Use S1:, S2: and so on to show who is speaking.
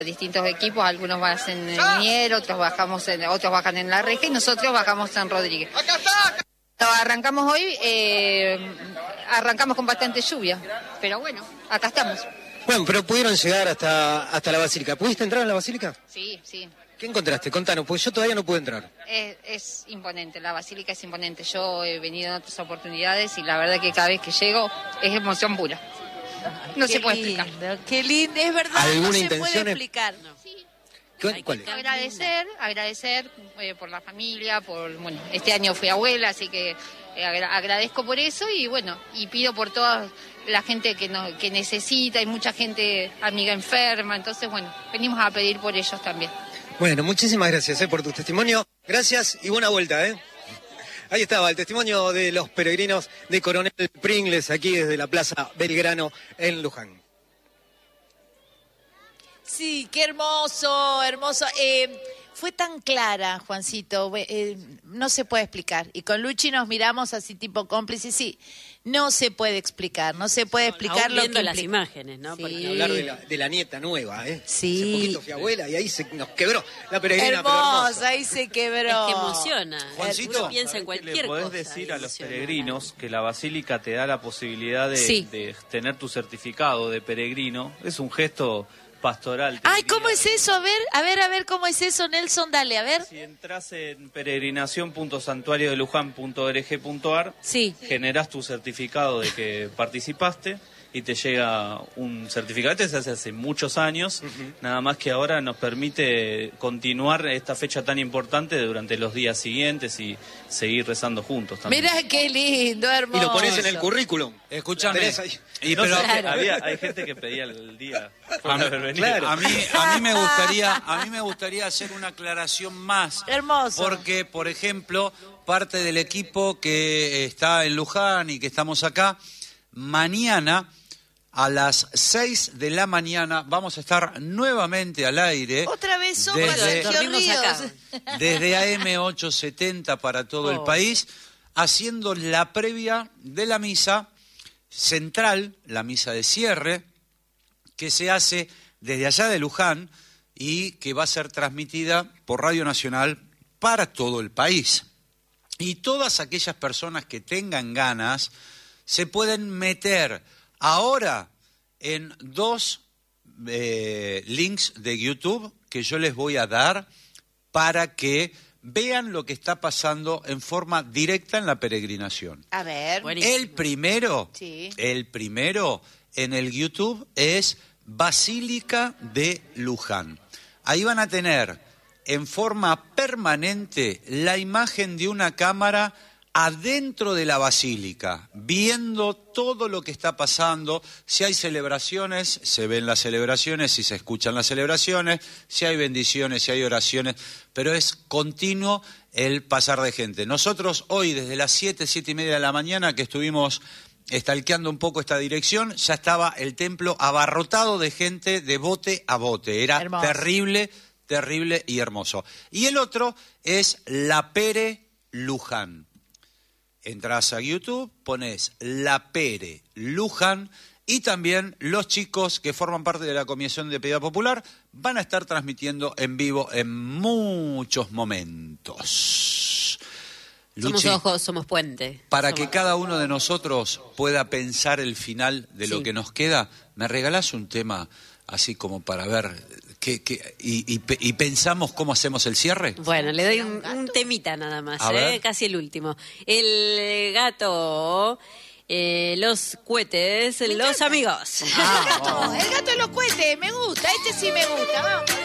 S1: distintos equipos, algunos bajan en Mier, otros bajan en La Reja y nosotros bajamos en Rodríguez. Arrancamos hoy, arrancamos con bastante lluvia, pero bueno, acá estamos.
S2: Bueno, pero pudieron llegar hasta la Basílica. ¿Pudiste entrar en la Basílica?
S1: Sí, sí.
S2: ¿Qué encontraste? Contanos, porque yo todavía no pude entrar.
S1: Es imponente, la Basílica es imponente. Yo he venido en otras oportunidades y la verdad que cada vez que llego es emoción pura. No se puede explicar.
S3: Qué lindo, es verdad,
S2: ¿Alguna
S3: no se
S2: intención
S3: puede explicar.
S1: Sí.
S2: ¿Cuál es?
S1: Agradecer por la familia, bueno, este año fui abuela, así que agradezco por eso y bueno, y pido por toda la gente que necesita, hay mucha gente amiga enferma, entonces bueno, venimos a pedir por ellos también.
S2: Bueno, muchísimas gracias por tu testimonio, gracias y buena vuelta. Ahí estaba el testimonio de los peregrinos de Coronel Pringles, aquí desde la Plaza Belgrano en Luján.
S3: Sí, qué hermoso, hermoso. Fue tan clara, Juancito, no se puede explicar. Y con Luchi nos miramos así tipo cómplices, sí, no se puede explicar, no se puede explicar
S4: aún
S3: lo
S4: viendo
S3: que
S4: las imágenes, ¿no?
S3: Sí.
S4: Porque
S2: Hablar de la nieta nueva,
S3: Sí.
S2: Hace poquito fui abuela y ahí nos quebró la peregrina,
S3: Hermosa, ahí se quebró.
S4: es que emociona.
S2: Juancito,
S4: Uno piensa en cualquier
S5: Le podés
S4: cosa.
S5: decir a los
S4: emociona.
S5: peregrinos que la Basílica te da la posibilidad de tener tu certificado de peregrino. Es un gesto pastoral.
S3: Ay, ¿cómo es eso? A ver, ¿cómo es eso, Nelson? Dale, a ver.
S5: Si entras en peregrinación.santuariodeluján.org.ar,
S3: Sí.
S5: generás tu certificado de que participaste y te llega un certificado. Este se hace hace muchos años, nada más que ahora nos permite continuar esta fecha tan importante durante los días siguientes y seguir rezando juntos también.
S3: Mirá qué lindo, hermoso.
S2: y lo pones en el currículum.
S6: Escúchame.
S5: Y no
S6: pero-
S5: sé,
S3: Claro.
S5: hay gente que pedía el día.
S2: Claro.
S6: A mí me gustaría hacer una aclaración más.
S3: Hermoso.
S6: Porque, por ejemplo, parte del equipo que está en Luján y que estamos acá, mañana a las 6 de la mañana vamos a estar nuevamente al aire.
S3: Otra vez somos
S6: desde-
S3: Sergio
S4: dormimos
S3: Ríos.
S4: acá.
S6: Desde AM870 para todo el país, haciendo la previa de la misa central, la misa de cierre, que se hace desde allá de Luján y que va a ser transmitida por Radio Nacional para todo el país. Y todas aquellas personas que tengan ganas se pueden meter ahora en dos links de YouTube que yo les voy a dar para que vean lo que está pasando en forma directa en la peregrinación.
S3: A ver.
S4: Buenísimo.
S6: El primero en el YouTube es Basílica de Luján. Ahí van a tener en forma permanente la imagen de una cámara adentro de la basílica, viendo todo lo que está pasando. Si hay celebraciones, se ven las celebraciones, si se escuchan las celebraciones, si hay bendiciones, si hay oraciones, pero es continuo el pasar de gente. Nosotros hoy, desde las 7:30 de la mañana, que estuvimos estalqueando un poco esta dirección, ya estaba el templo abarrotado de gente de bote a bote. Era
S3: Hermoso.
S6: terrible y hermoso. Y el otro es La Pere Luján. Entras a YouTube, pones La Pere Luján y también los chicos que forman parte de la Comisión de Piedad Popular van a estar transmitiendo en vivo en muchos momentos.
S4: Somos
S6: Luchi,
S4: ojos, somos puente.
S6: para que cada uno de nosotros pueda pensar el final de lo
S4: Sí.
S6: que nos queda, ¿me regalás un tema así como para ver y pensamos cómo hacemos el cierre?
S4: Bueno, le doy un temita nada más,
S6: A ver.
S4: casi el último. El gato, los cohetes, los amigos.
S3: El gato de los cohetes, me gusta, este sí me gusta, vamos.